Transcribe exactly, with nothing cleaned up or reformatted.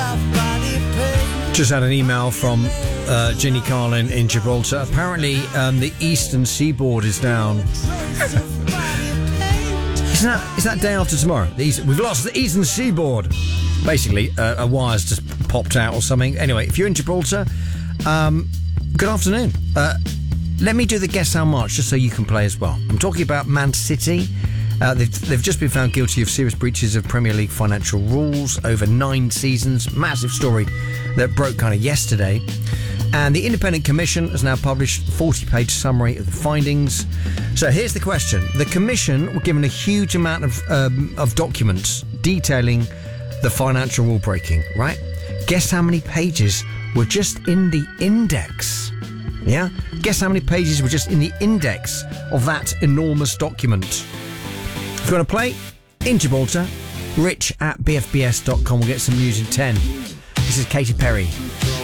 Just had an email from uh, Ginny Carlin in Gibraltar. Apparently, um, the eastern seaboard is down. Isn't that, is that day after tomorrow? The east, we've lost the eastern seaboard. Basically, uh, a wire's just popped out or something. Anyway, if you're in Gibraltar, um, good afternoon. Uh, let me do the guess how much, just so you can play as well. I'm talking about Man City. Uh, they've, they've just been found guilty of serious breaches of Premier League financial rules over nine seasons. Massive story that broke kind of yesterday. And the Independent Commission has now published a forty-page summary of the findings. So here's the question. The Commission were given a huge amount of um, of documents detailing the financial rule breaking, right? Guess how many pages were just in the index? Yeah? Guess how many pages were just in the index of that enormous document? If you want to play, in Gibraltar, rich at b f b s dot com. We'll get some news in ten. This is Katy Perry.